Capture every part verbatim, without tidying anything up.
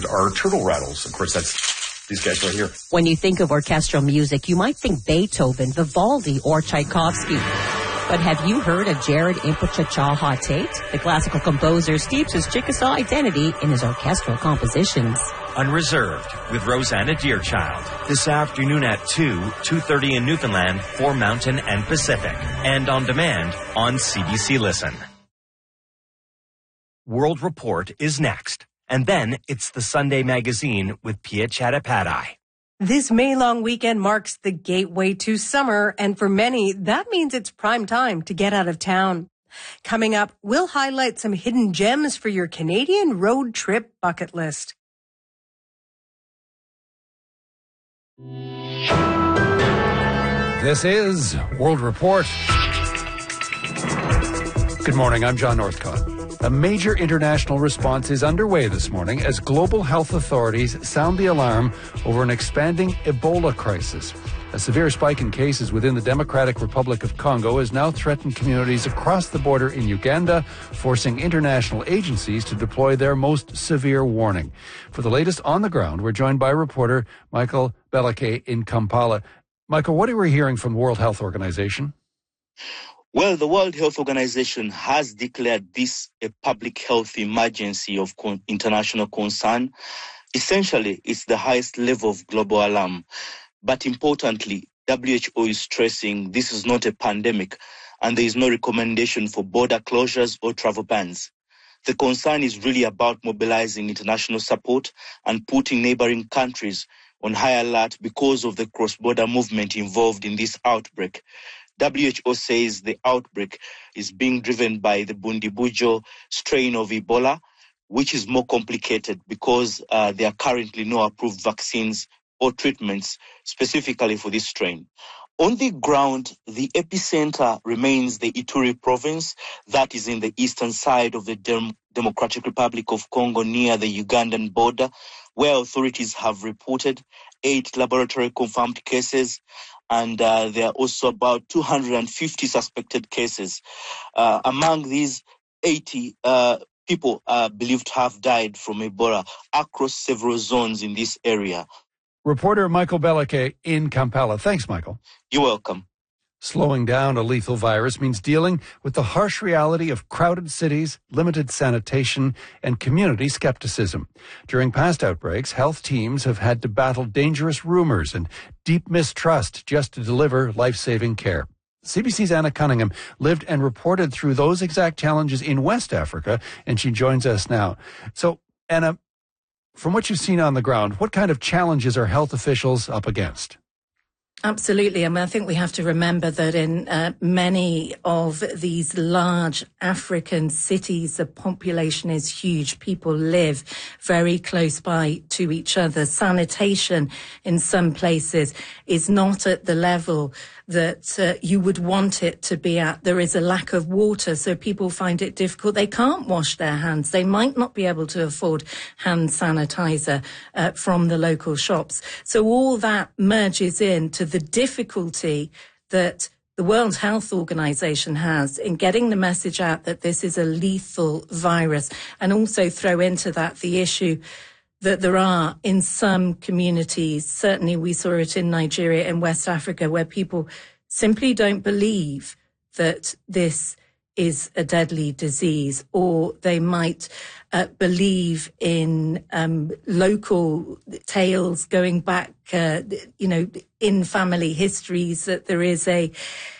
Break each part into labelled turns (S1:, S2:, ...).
S1: are turtle rattles. Of course, that's these guys right here.
S2: When you think of orchestral music, you might think Beethoven, Vivaldi, or Tchaikovsky. But have you heard of Jared Impochachaha Tate? The classical composer steeps his Chickasaw identity in his orchestral compositions.
S3: Unreserved with Rosanna Deerchild. This afternoon at two, two thirty in Newfoundland for Mountain and Pacific. And on demand on C B C Listen. World Report is next. And then it's the Sunday Magazine with Pia Chattopadhyay.
S4: This May-long weekend marks the gateway to summer, and for many, that means it's prime time to get out of town. Coming up, we'll highlight some hidden gems for your Canadian road trip bucket list.
S5: This is World Report. Good morning, I'm John Northcott. A major international response is underway this morning as global health authorities sound the alarm over an expanding Ebola crisis. A severe spike in cases within the Democratic Republic of Congo has now threatened communities across the border in Uganda, forcing international agencies to deploy their most severe warning. For the latest on the ground, we're joined by reporter Michael Belake in Kampala. Michael, what are we hearing from the World Health Organization?
S6: Well, the World Health Organization has declared this a public health emergency of con- international concern. Essentially, it's the highest level of global alarm. But importantly, W H O is stressing this is not a pandemic and there is no recommendation for border closures or travel bans. The concern is really about mobilizing international support and putting neighboring countries on high alert because of the cross-border movement involved in this outbreak. W H O says the outbreak is being driven by the Bundibugyo strain of Ebola, which is more complicated because uh, there are currently no approved vaccines or treatments specifically for this strain. On the ground, the epicenter remains the Ituri province, that is in the eastern side of the Dem- Democratic Republic of Congo near the Ugandan border, where authorities have reported eight laboratory-confirmed cases, and uh, there are also about two hundred fifty suspected cases. Uh, among these, eighty uh, people are believed to have died from Ebola across several zones in this area.
S5: Reporter Michael Belake in Kampala. Thanks, Michael.
S6: You're welcome.
S5: Slowing down a lethal virus means dealing with the harsh reality of crowded cities, limited sanitation, and community skepticism. During past outbreaks, health teams have had to battle dangerous rumors and deep mistrust just to deliver life-saving care. C B C's Anna Cunningham lived and reported through those exact challenges in West Africa, and she joins us now. So, Anna, from what you've seen on the ground, what kind of challenges are health officials up against?
S7: Absolutely. I mean, I think we have to remember that in uh, many of these large African cities, the population is huge. People live very close by to each other. Sanitation in some places is not at the level that uh, you would want it to be at. There is a lack of water, so people find it difficult. They can't wash their hands. They might not be able to afford hand sanitizer uh, from the local shops. So all that merges into the difficulty that the World Health Organization has in getting the message out that this is a lethal virus, and also throw into that the issue that there are in some communities, certainly we saw it in Nigeria and West Africa, where people simply don't believe that this is a deadly disease, or they might uh, believe in um, local tales going back, uh, you know, in family histories that there is a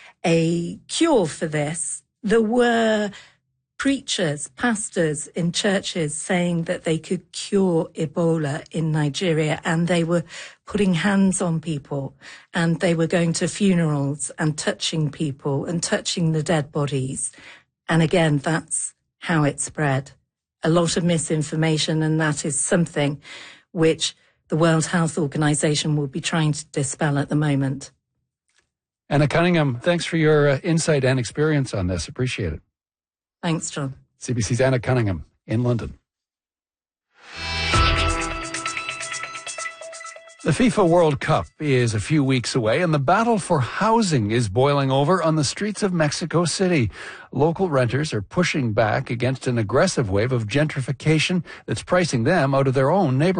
S7: a cure for this. There were preachers, pastors in churches saying that they could cure Ebola in Nigeria, and they were putting hands on people, and they were going to funerals and touching people and touching the dead bodies. And again, that's how it spread. A lot of misinformation, and that is something which the World Health Organization will be trying to dispel at the moment.
S5: Anna Cunningham, thanks for your uh, insight and experience on this. Appreciate it.
S7: Thanks, John.
S5: C B C's Anna Cunningham in London. The FIFA World Cup is a few weeks away, and the battle for housing is boiling over on the streets of Mexico City. Local renters are pushing back against an aggressive wave of gentrification that's pricing them out of their own neighborhood.